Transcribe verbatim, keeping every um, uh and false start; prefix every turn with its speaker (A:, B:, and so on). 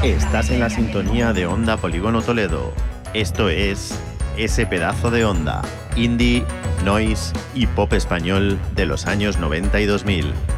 A: Estás en la sintonía de Onda Polígono Toledo. Esto es Ese pedazo de onda, indie, noise y pop español de los años noventa y dos mil.